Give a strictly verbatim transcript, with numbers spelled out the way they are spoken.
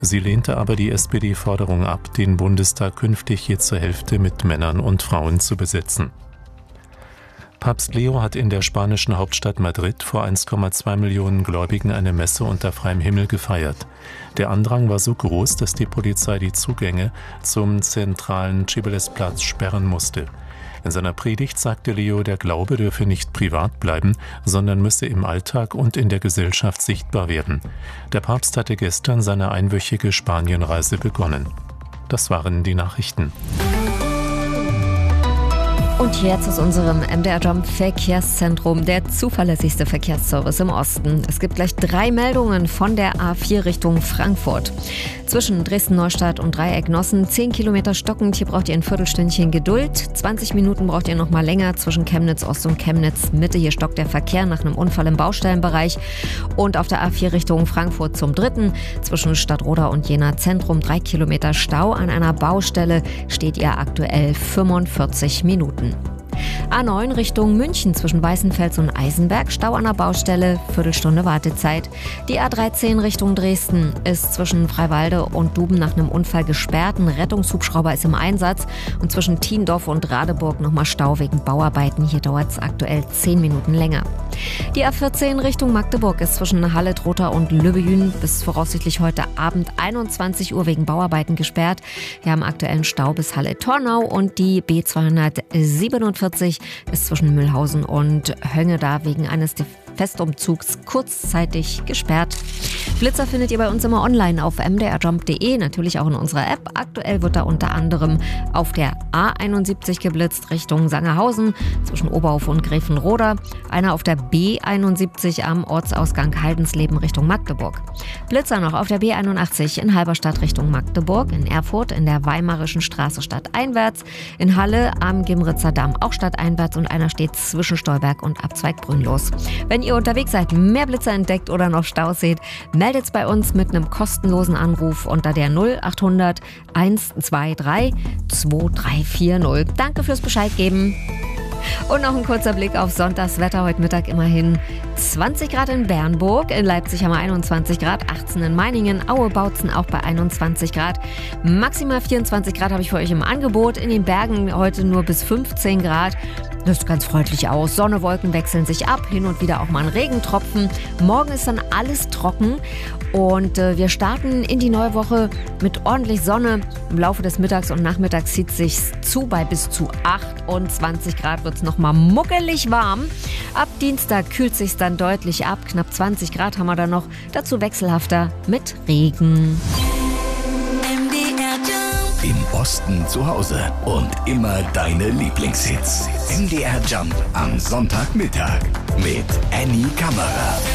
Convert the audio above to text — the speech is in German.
Sie lehnte aber die S P D-Forderung ab, den Bundestag künftig je zur Hälfte mit Männern und Frauen zu besetzen. Papst Leo hat in der spanischen Hauptstadt Madrid vor eins Komma zwei Millionen Gläubigen eine Messe unter freiem Himmel gefeiert. Der Andrang war so groß, dass die Polizei die Zugänge zum zentralen Cibeles-Platz sperren musste. In seiner Predigt sagte Leo, der Glaube dürfe nicht privat bleiben, sondern müsse im Alltag und in der Gesellschaft sichtbar werden. Der Papst hatte gestern seine einwöchige Spanienreise begonnen. Das waren die Nachrichten. Und jetzt aus unserem M D R Jump Verkehrszentrum, der zuverlässigste Verkehrsservice im Osten. Es gibt gleich drei Meldungen von der A vier Richtung Frankfurt. Zwischen Dresden-Neustadt und Dreieck-Nossen zehn Kilometer stockend. Hier braucht ihr ein Viertelstündchen Geduld. zwanzig Minuten braucht ihr noch mal länger zwischen Chemnitz Ost und Chemnitz Mitte. Hier stockt der Verkehr nach einem Unfall im Baustellenbereich. Und auf der A vier Richtung Frankfurt zum Dritten. Zwischen Stadtroda und Jena Zentrum drei Kilometer Stau. An einer Baustelle steht ihr aktuell fünfundvierzig Minuten. A neun Richtung München zwischen Weißenfels und Eisenberg, Stau an der Baustelle, Viertelstunde Wartezeit. Die A dreizehn Richtung Dresden ist zwischen Freiwalde und Duben nach einem Unfall gesperrt. Ein Rettungshubschrauber ist im Einsatz und zwischen Tiendorf und Radeburg nochmal Stau wegen Bauarbeiten. Hier dauert es aktuell zehn Minuten länger. Die A vierzehn Richtung Magdeburg ist zwischen Halle, Trotha und Lübbejün bis voraussichtlich heute Abend einundzwanzig Uhr wegen Bauarbeiten gesperrt. Wir haben aktuellen Stau bis Halle-Tornau und die B zweihundertsiebenundvierzig ist zwischen Mühlhausen und Hönge da wegen eines Festumzugs kurzzeitig gesperrt. Blitzer findet ihr bei uns immer online auf m d r jump punkt d e, natürlich auch in unserer App. Aktuell wird da unter anderem auf der A einundsiebzig geblitzt Richtung Sangerhausen zwischen Oberhof und Gräfenroda, einer auf der B einundsiebzig am Ortsausgang Haldensleben Richtung Magdeburg. Blitzer noch auf der B einundachtzig in Halberstadt Richtung Magdeburg, in Erfurt in der Weimarischen Straße stadteinwärts, in Halle am Gimritzer Damm auch stadteinwärts und einer steht zwischen Stolberg und Abzweig Brünnlos. Wenn ihr unterwegs seid, mehr Blitzer entdeckt oder noch Staus seht, meldet's bei uns mit einem kostenlosen Anruf unter der null achthundert hundertzweiundzwanzig zweiunddreißig vierzig. Danke fürs Bescheid geben. Und noch ein kurzer Blick auf Sonntagswetter. Heute Mittag immerhin zwanzig Grad in Bernburg, in Leipzig haben wir einundzwanzig Grad, achtzehn in Meiningen, Aue-Bautzen auch bei einundzwanzig Grad. Maximal vierundzwanzig Grad habe ich für euch im Angebot. In den Bergen heute nur bis fünfzehn Grad. Das sieht ganz freundlich aus. Sonne, Wolken wechseln sich ab, hin und wieder auch mal ein Regentropfen. Morgen ist dann alles trocken und äh, wir starten in die neue Woche mit ordentlich Sonne. Im Laufe des Mittags und Nachmittags zieht sich's zu. Bei bis zu achtundzwanzig Grad wird es nochmal muckelig warm. Ab Dienstag kühlt sich's dann deutlich ab. Knapp zwanzig Grad haben wir dann noch. Dazu wechselhafter mit Regen. Im Osten zu Hause und immer deine Lieblingshits. M D R Jump am Sonntagmittag mit Annie Kammerer.